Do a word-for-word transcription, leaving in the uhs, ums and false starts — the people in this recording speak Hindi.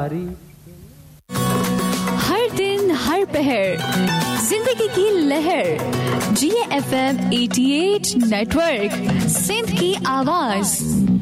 हर दिन हर पहर जिंदगी की लहर, जी एफ एम अठासी नेटवर्क, सिंध की आवाज।